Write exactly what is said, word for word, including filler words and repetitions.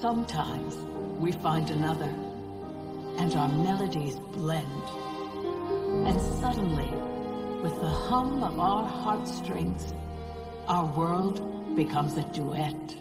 Sometimes we find another, and our melodies blend. And suddenly, with the hum of our heartstrings, our world becomes a duet.